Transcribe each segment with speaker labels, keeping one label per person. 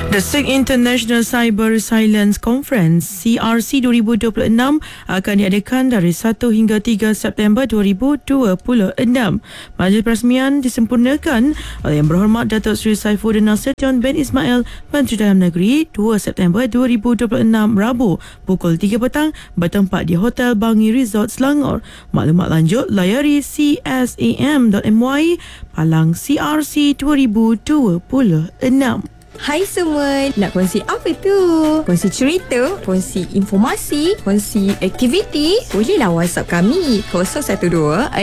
Speaker 1: The SIG International Cyber Resilience Conference CRC 2026 akan diadakan dari 1 hingga 3 September 2026. Majlis perasmian disempurnakan oleh Yang Berhormat Datuk Seri Saifuddin Nasution bin Ismail, Menteri Dalam Negeri, 2 September 2026 Rabu pukul 3 petang bertempat di Hotel Bangi Resort Selangor. Maklumat lanjut layari csam.my Palang CRC 2026.
Speaker 2: Hai semua, nak kongsi apa tu? Kongsi cerita, kongsi informasi, kongsi aktiviti? Bolehlah WhatsApp kami 012-603-0603.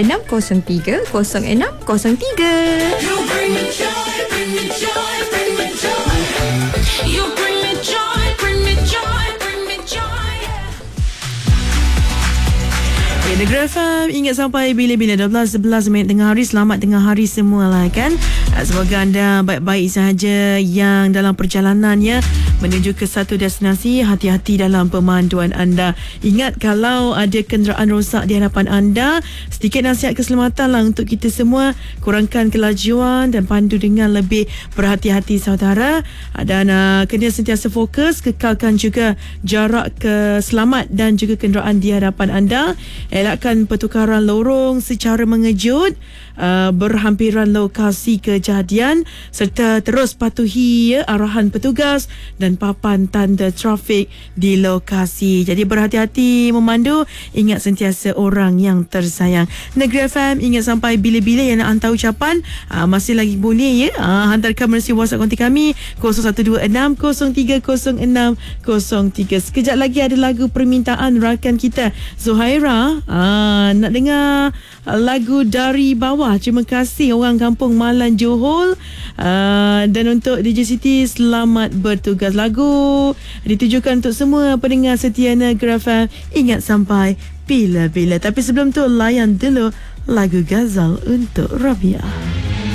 Speaker 3: You bring me joy, bring me joy, bring me joy. You bring me joy, bring me joy, bring me joy.
Speaker 1: Negeri FM, ingat sampai bila-bila 12-11 minit tengah hari. Selamat tengah hari semua lah kan. Semoga anda baik-baik sahaja yang dalam perjalanannya menuju ke satu destinasi. Hati-hati dalam pemanduan anda. Ingat, kalau ada kenderaan rosak di hadapan anda, sedikit nasihat keselamatan lah untuk kita semua. Kurangkan kelajuan dan pandu dengan lebih berhati-hati saudara. Dan kena sentiasa fokus. Kekalkan juga jarak selamat dan juga kenderaan di hadapan anda. Elakkan pertukaran lorong secara mengejut, berhampiran lokasi kejadian, serta terus patuhi arahan petugas dan papan tanda trafik di lokasi. Jadi berhati-hati memandu. Ingat sentiasa orang yang tersayang. Negeri FM, ingat sampai bila-bila yang nak hantar ucapan, masih lagi boleh ya. Hantarkan melalui WhatsApp konti kami 0126-030603. Sekejap lagi ada lagu permintaan rakan kita Zuhaira. Nak dengar lagu Dari Bawah. Terima kasih orang kampung Malan Johor. Dan untuk DJ Siti, selamat bertugas. Lagu ditujukan untuk semua pendengar setia Negeri FM. Ingat sampai bila-bila. Tapi sebelum tu, layan dulu lagu Ghazal untuk Rabia.